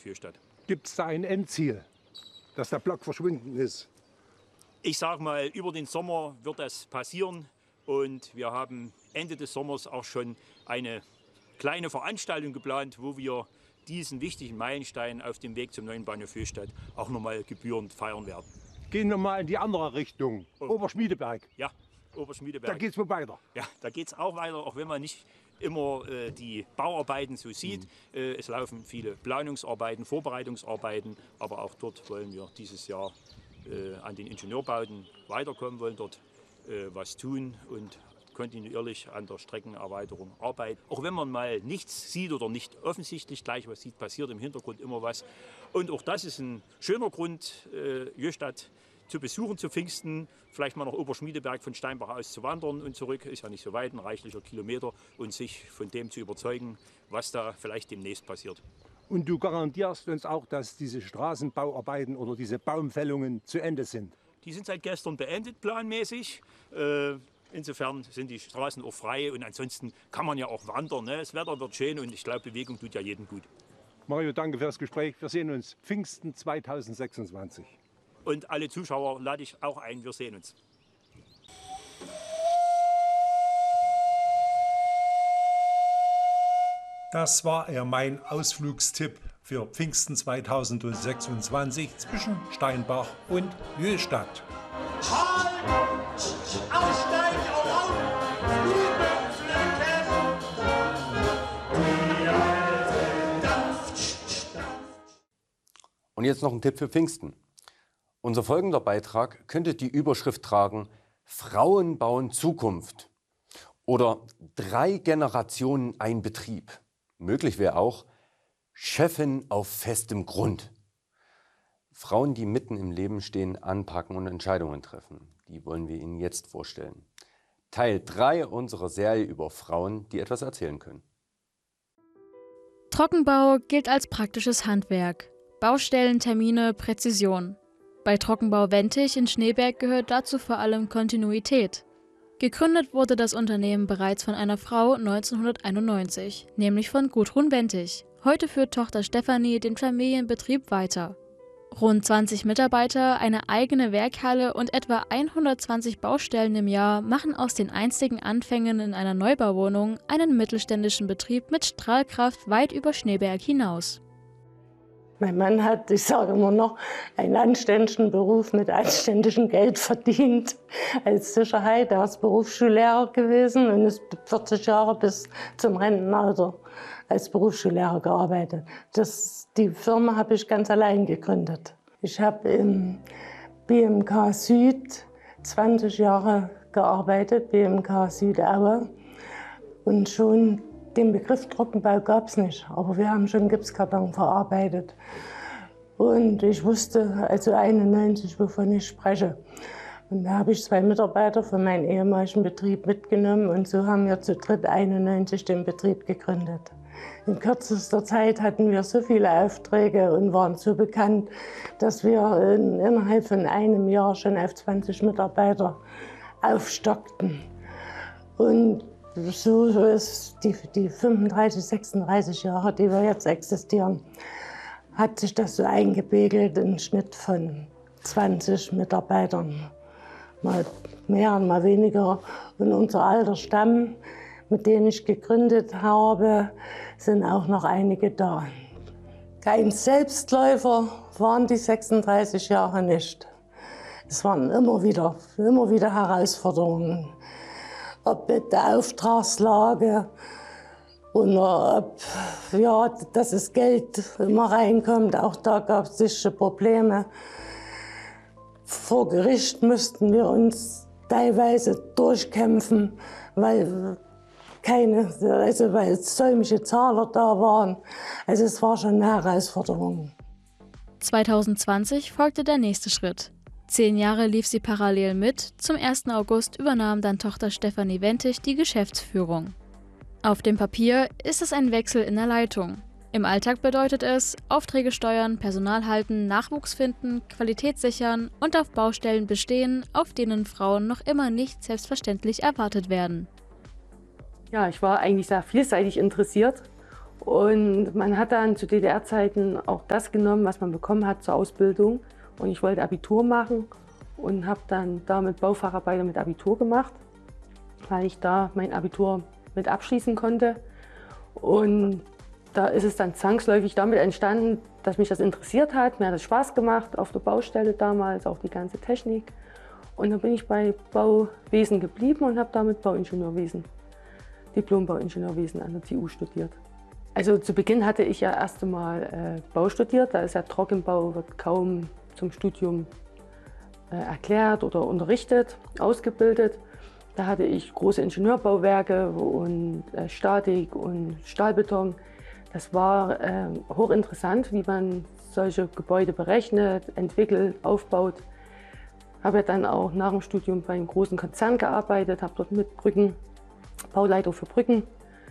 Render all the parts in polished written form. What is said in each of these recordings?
Fürstadt. Gibt es da ein Endziel, dass der Block verschwunden ist? Ich sage mal, über den Sommer wird das passieren und wir haben Ende des Sommers auch schon eine kleine Veranstaltung geplant, wo wir diesen wichtigen Meilenstein auf dem Weg zum neuen Bahnhof Fürstadt auch nochmal gebührend feiern werden. Gehen wir mal in die andere Richtung, Oberschmiedeberg. Ja, Oberschmiedeberg. Da geht es wohl weiter. Ja, da geht es auch weiter, auch wenn man nicht immer die Bauarbeiten so sieht. Es laufen viele Planungsarbeiten, Vorbereitungsarbeiten, aber auch dort wollen wir dieses Jahr an den Ingenieurbauten weiterkommen, wollen dort was tun und kontinuierlich an der Streckenerweiterung arbeiten. Auch wenn man mal nichts sieht oder nicht offensichtlich gleich was sieht, passiert im Hintergrund immer was. Und auch das ist ein schöner Grund, Jöstadt zu besuchen zu Pfingsten, vielleicht mal nach Oberschmiedeberg von Steinbach aus zu wandern und zurück, ist ja nicht so weit, ein reichlicher Kilometer, und sich von dem zu überzeugen, was da vielleicht demnächst passiert. Und du garantierst uns auch, dass diese Straßenbauarbeiten oder diese Baumfällungen zu Ende sind? Die sind seit gestern beendet, planmäßig. Insofern sind die Straßen auch frei und ansonsten kann man ja auch wandern. Ne? Das Wetter wird schön und ich glaube, Bewegung tut ja jedem gut. Mario, danke für das Gespräch. Wir sehen uns Pfingsten 2026. Und alle Zuschauer lade ich auch ein, wir sehen uns. Das war mein Ausflugstipp für Pfingsten 2026 zwischen Steinbach und Jöstadt. Halt! Aussteigen auf Blumenpflücken! Die alte Dampft. Und jetzt noch ein Tipp für Pfingsten. Unser folgender Beitrag könnte die Überschrift tragen: Frauen bauen Zukunft oder 3 Generationen ein Betrieb. Möglich wäre auch Chefin auf festem Grund. Frauen, die mitten im Leben stehen, anpacken und Entscheidungen treffen. Die wollen wir Ihnen jetzt vorstellen. Teil 3 unserer Serie über Frauen, die etwas erzählen können. Trockenbau gilt als praktisches Handwerk. Baustellentermine, Präzision. Bei Trockenbau Wentig in Schneeberg gehört dazu vor allem Kontinuität. Gegründet wurde das Unternehmen bereits von einer Frau 1991, nämlich von Gudrun Wentig. Heute führt Tochter Stefanie den Familienbetrieb weiter. Rund 20 Mitarbeiter, eine eigene Werkhalle und etwa 120 Baustellen im Jahr machen aus den einstigen Anfängen in einer Neubauwohnung einen mittelständischen Betrieb mit Strahlkraft weit über Schneeberg hinaus. Mein Mann hat, ich sage immer noch, einen anständigen Beruf mit anständigem Geld verdient als Sicherheit. Er ist Berufsschullehrer gewesen und ist 40 Jahre bis zum Rentenalter als Berufsschullehrer gearbeitet. Die Firma habe ich ganz allein gegründet. Ich habe im BMK Süd 20 Jahre gearbeitet, BMK Südaue, und schon den Begriff Trockenbau gab es nicht, aber wir haben schon Gipskarton verarbeitet. Und ich wusste also 91, wovon ich spreche. Und da habe ich 2 Mitarbeiter von meinem ehemaligen Betrieb mitgenommen und so haben wir zu dritt 91 den Betrieb gegründet. In kürzester Zeit hatten wir so viele Aufträge und waren so bekannt, dass wir innerhalb von einem Jahr schon auf 20 Mitarbeiter aufstockten. Und so ist die 35, 36 Jahre, die wir jetzt existieren, hat sich das so eingepegelt, im Schnitt von 20 Mitarbeitern. Mal mehr, mal weniger. Und unser alter Stamm, mit dem ich gegründet habe, sind auch noch einige da. Kein Selbstläufer waren die 36 Jahre nicht. Es waren immer wieder Herausforderungen. Ob mit der Auftragslage oder ob, dass das Geld immer reinkommt. Auch da gab es sicher Probleme. Vor Gericht mussten wir uns teilweise durchkämpfen, weil säumige Zahler da waren. Also es war schon eine Herausforderung. 2020 folgte der nächste Schritt. 10 Jahre lief sie parallel mit, zum 1. August übernahm dann Tochter Stefanie Wentig die Geschäftsführung. Auf dem Papier ist es ein Wechsel in der Leitung. Im Alltag bedeutet es, Aufträge steuern, Personal halten, Nachwuchs finden, Qualität sichern und auf Baustellen bestehen, auf denen Frauen noch immer nicht selbstverständlich erwartet werden. Ja, ich war eigentlich sehr vielseitig interessiert Und man hat dann zu DDR-Zeiten auch das genommen, was man bekommen hat zur Ausbildung. Und ich wollte Abitur machen und habe dann damit Baufacharbeiter mit Abitur gemacht, weil ich da mein Abitur mit abschließen konnte. Und da ist es dann zwangsläufig damit entstanden, dass mich das interessiert hat. Mir hat es Spaß gemacht auf der Baustelle damals, auch die ganze Technik. Und dann bin ich bei Bauwesen geblieben und habe damit Bauingenieurwesen, Diplom-Bauingenieurwesen an der TU studiert. Also zu Beginn hatte ich ja erst einmal Bau studiert. Da ist ja Trockenbau, wird kaum zum Studium erklärt oder unterrichtet, ausgebildet. Da hatte ich große Ingenieurbauwerke und Statik und Stahlbeton. Das war hochinteressant, wie man solche Gebäude berechnet, entwickelt, aufbaut. Habe ja dann auch nach dem Studium bei einem großen Konzern gearbeitet, habe dort mit Brücken, Bauleiter für Brücken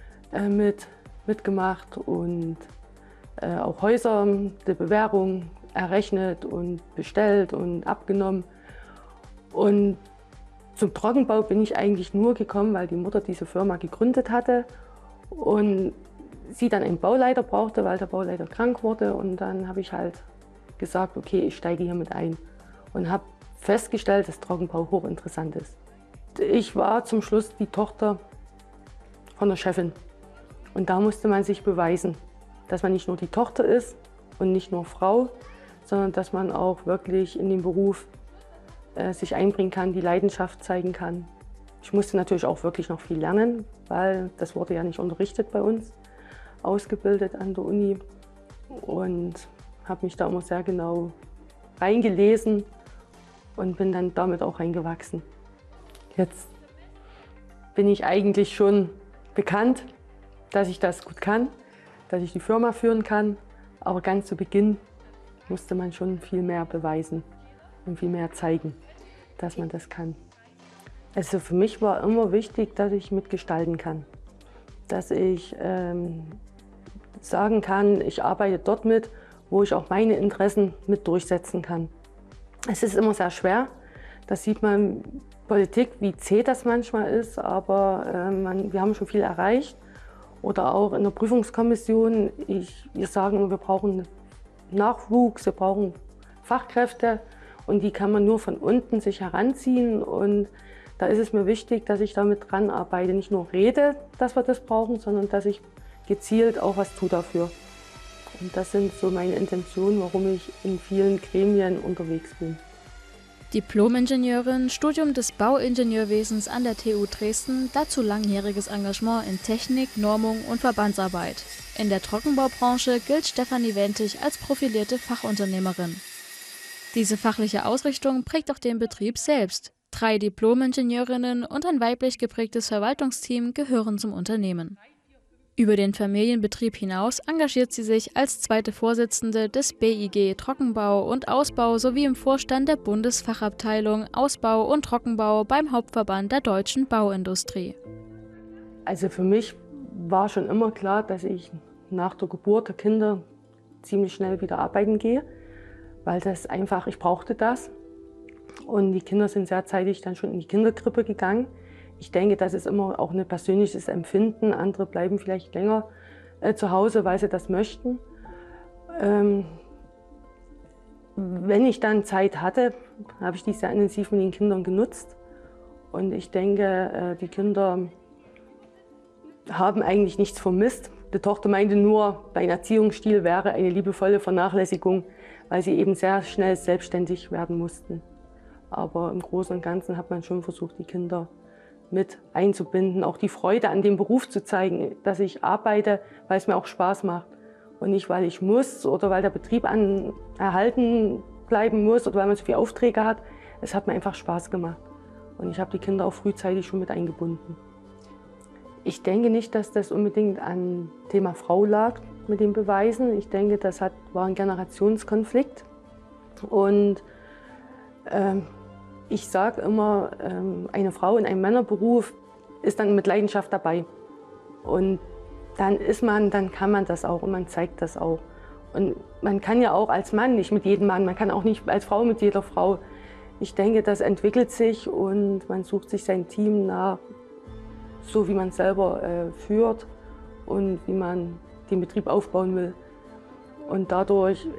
mitgemacht und auch Häuser, die Bewährung errechnet und bestellt und abgenommen. Und zum Trockenbau bin ich eigentlich nur gekommen, weil die Mutter diese Firma gegründet hatte und sie dann einen Bauleiter brauchte, weil der Bauleiter krank wurde. Und dann habe ich halt gesagt, okay, ich steige hier mit ein und habe festgestellt, dass Trockenbau hochinteressant ist. Ich war zum Schluss die Tochter von der Chefin und da musste man sich beweisen, dass man nicht nur die Tochter ist und nicht nur Frau, sondern dass man auch wirklich in den Beruf sich einbringen kann, die Leidenschaft zeigen kann. Ich musste natürlich auch wirklich noch viel lernen, weil das wurde ja nicht unterrichtet bei uns, ausgebildet an der Uni und habe mich da immer sehr genau reingelesen und bin dann damit auch reingewachsen. Jetzt bin ich eigentlich schon bekannt, dass ich das gut kann, dass ich die Firma führen kann, aber ganz zu Beginn musste man schon viel mehr beweisen und viel mehr zeigen, dass man das kann. Also für mich war immer wichtig, dass ich mitgestalten kann, dass ich sagen kann, ich arbeite dort mit, wo ich auch meine Interessen mit durchsetzen kann. Es ist immer sehr schwer, das sieht man Politik, wie zäh das manchmal ist, aber wir haben schon viel erreicht. Oder auch in der Prüfungskommission, wir sagen immer, wir brauchen Nachwuchs, wir brauchen Fachkräfte und die kann man nur von unten sich heranziehen. Und da ist es mir wichtig, dass ich damit dran arbeite, nicht nur rede, dass wir das brauchen, sondern dass ich gezielt auch was tue dafür. Und das sind so meine Intentionen, warum ich in vielen Gremien unterwegs bin. Diplom-Ingenieurin, Studium des Bauingenieurwesens an der TU Dresden, dazu langjähriges Engagement in Technik, Normung und Verbandsarbeit. In der Trockenbaubranche gilt Stefanie Wentig als profilierte Fachunternehmerin. Diese fachliche Ausrichtung prägt auch den Betrieb selbst. 3 Diplom-Ingenieurinnen und ein weiblich geprägtes Verwaltungsteam gehören zum Unternehmen. Über den Familienbetrieb hinaus engagiert sie sich als zweite Vorsitzende des BIG Trockenbau und Ausbau sowie im Vorstand der Bundesfachabteilung Ausbau und Trockenbau beim Hauptverband der deutschen Bauindustrie. Also für mich war schon immer klar, dass ich nach der Geburt der Kinder ziemlich schnell wieder arbeiten gehe, weil das einfach, ich brauchte das. Und die Kinder sind sehr zeitig dann schon in die Kinderkrippe gegangen. Ich denke, das ist immer auch ein persönliches Empfinden. Andere bleiben vielleicht länger zu Hause, weil sie das möchten. Wenn ich dann Zeit hatte, habe ich die sehr intensiv mit den Kindern genutzt. Und ich denke, die Kinder haben eigentlich nichts vermisst. Die Tochter meinte nur, mein Erziehungsstil wäre eine liebevolle Vernachlässigung, weil sie eben sehr schnell selbstständig werden mussten. Aber im Großen und Ganzen hat man schon versucht, die Kinder mit einzubinden, auch die Freude an dem Beruf zu zeigen, dass ich arbeite, weil es mir auch Spaß macht und nicht, weil ich muss oder weil der Betrieb erhalten bleiben muss oder weil man so viele Aufträge hat. Es hat mir einfach Spaß gemacht und ich habe die Kinder auch frühzeitig schon mit eingebunden. Ich denke nicht, dass das unbedingt an Thema Frau lag mit den Beweisen. Ich denke, das war ein Generationskonflikt und ich sage immer, eine Frau in einem Männerberuf ist dann mit Leidenschaft dabei. Und dann kann man das auch und man zeigt das auch. Und man kann ja auch als Mann nicht mit jedem Mann, man kann auch nicht als Frau mit jeder Frau. Ich denke, das entwickelt sich und man sucht sich sein Team nach, so wie man selber führt und wie man den Betrieb aufbauen will. Und dadurch